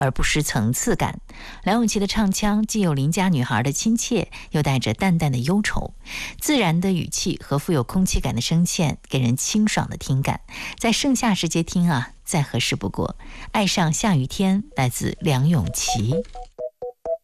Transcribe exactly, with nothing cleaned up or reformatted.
而不失层次感。梁咏琪的唱腔既有邻家女孩的亲切，又带着淡淡的忧愁，自然的语气和富有空气感的声线，给人清爽的听感。在盛夏时节听啊，再合适不过。爱上下雨天，来自梁咏琪。